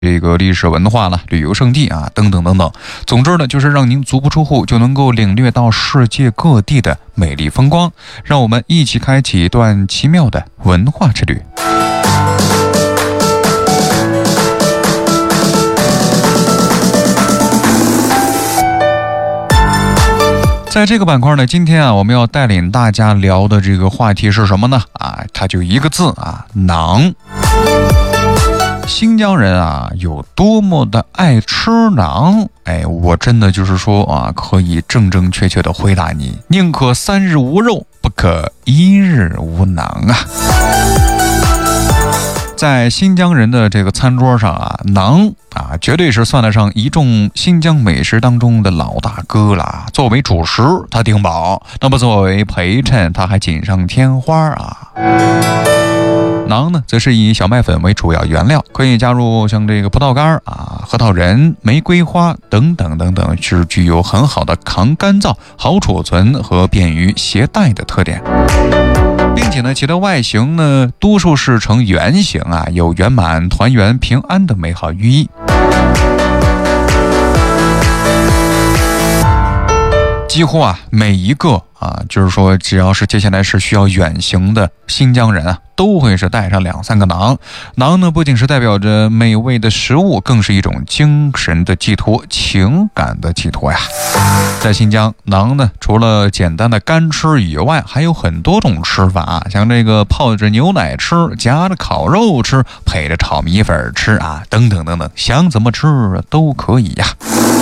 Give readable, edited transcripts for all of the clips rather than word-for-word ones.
这个历史文化了、旅游胜地啊，等等等等。总之呢，就是让您足不出户就能够领略到世界各地的美丽风光。让我们一起开启一段奇妙的文化之旅。在这个板块呢，今天啊，我们要带领大家聊的这个话题是什么呢？它就一个字啊，馕。新疆人啊，有多么的爱吃馕？我真的就是说啊，可以正正确确的回答你：宁可3日无肉，不可1日无馕啊！在新疆人的这个餐桌上啊，馕啊，绝对是算得上一众新疆美食当中的老大哥了。作为主食，它顶饱；那么作为陪衬，它还锦上添花啊。馕呢，则是以小麦粉为主要原料，可以加入像这个葡萄干啊、核桃仁、玫瑰花等等等等，是具有很好的抗干燥、好储存和便于携带的特点。并且呢，其的外形呢，多数是呈圆形啊，有圆满、团圆、平安的美好寓意。几乎啊，每一个啊，就是说，只要是接下来是需要远行的新疆人啊，都会是带上2-3个馕。馕呢，不仅是代表着美味的食物，更是一种精神的寄托、情感的寄托呀。在新疆，馕呢，除了简单的干吃以外，还有很多种吃法，像这个泡着牛奶吃，夹着烤肉吃，配着炒米粉吃啊，等等等等，想怎么吃都可以呀。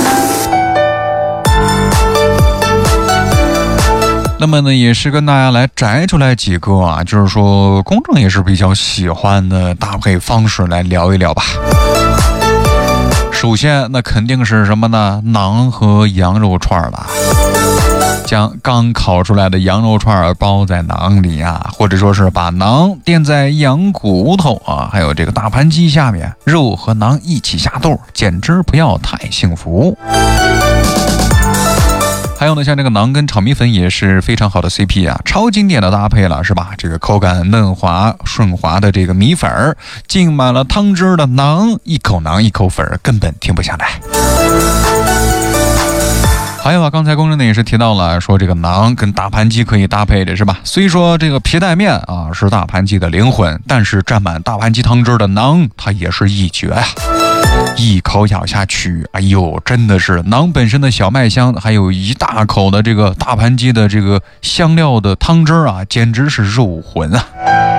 那么呢，也是跟大家来摘出来几个啊，就是说公众也是比较喜欢的搭配方式来聊一聊吧。首先，那肯定是什么呢？馕和羊肉串了。将刚烤出来的羊肉串包在馕里啊，或者说是把馕垫在羊骨头啊，还有这个大盘鸡下面，肉和馕一起下肚，简直不要太幸福。还有呢，像这个馕跟炒米粉也是非常好的 CP 啊，超经典的搭配了，是吧？这个口感嫩滑顺滑的这个米粉，浸满了汤汁的馕，一口馕一口粉，根本停不下来。还有啊，刚才公认的也是提到了，说这个馕跟大盘鸡可以搭配的，是吧？虽说这个皮带面啊是大盘鸡的灵魂，但是蘸满大盘鸡汤汁的馕，它也是一绝啊！一口咬下去，哎呦，真的是馕本身的小麦香，还有一大口的这个大盘鸡的这个香料的汤汁啊，简直是入魂啊！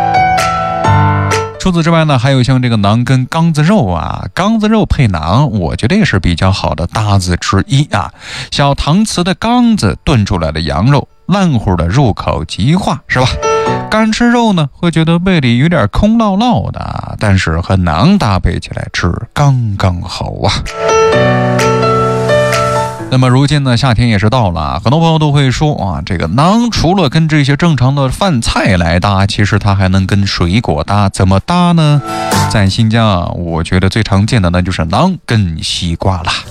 除此之外呢，还有像这个馕跟缸子肉啊，缸子肉配馕，我觉得也是比较好的搭子之一啊。小搪瓷的缸子炖出来的羊肉，烂乎的入口即化，是吧？干吃肉呢，会觉得胃里有点空落落的，但是和馕搭配起来吃刚刚好啊。那么如今呢，夏天也是到了，很多朋友都会说啊，这个馕除了跟这些正常的饭菜来搭，其实它还能跟水果搭。怎么搭呢？在新疆啊，我觉得最常见的那就是馕跟西瓜了。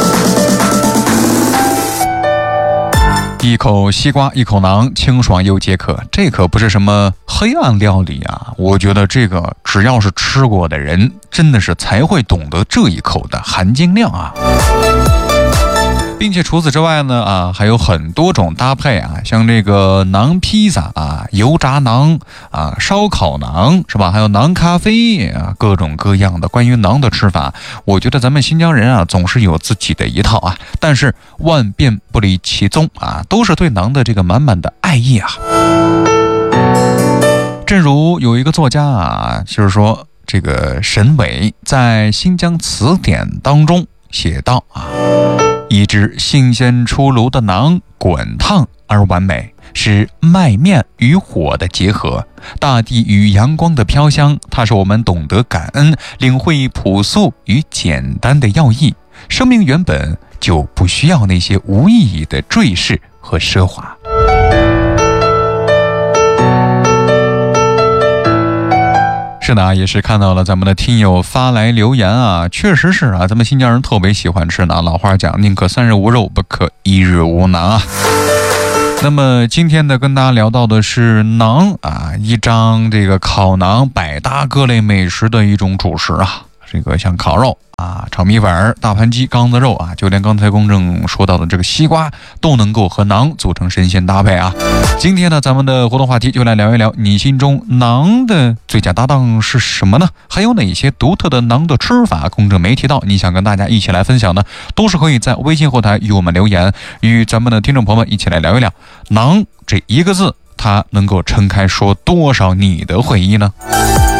一口西瓜一口馕，清爽又解渴，这可不是什么黑暗料理啊！我觉得这个只要是吃过的人，真的是才会懂得这一口的含金量啊！并且除此之外呢还有很多种搭配啊，像这个馕披萨啊、油炸馕啊、烧烤馕，是吧？还有馕咖啡啊，各种各样的关于馕的吃法，我觉得咱们新疆人啊总是有自己的一套啊，但是万变不离其宗啊，都是对馕的这个满满的爱意啊。正如有一个作家啊，就是说这个沈伟在新疆词典当中写道啊，一只新鲜出炉的馕，滚烫而完美，是麦面与火的结合，大地与阳光的飘香，它使我们懂得感恩，领会朴素与简单的要义。生命原本就不需要那些无意义的坠饰和奢华。是的，也是看到了咱们的听友发来留言啊，确实是啊，咱们新疆人特别喜欢吃馕。老话讲，宁可3日无肉，不可1日无馕啊。那么今天呢，跟大家聊到的是馕啊，一张这个烤馕百搭各类美食的一种主食啊。这个像烤肉啊，炒米粉、大盘鸡、缸子肉啊，就连刚才公正说到的这个西瓜都能够和馕组成神仙搭配啊。今天呢，咱们的活动话题就来聊一聊你心中馕的最佳搭档是什么呢？还有哪些独特的馕的吃法公正没提到，你想跟大家一起来分享呢？都是可以在微信后台与我们留言，与咱们的听众朋友们一起来聊一聊馕这一个字，它能够撑开说多少你的回忆呢？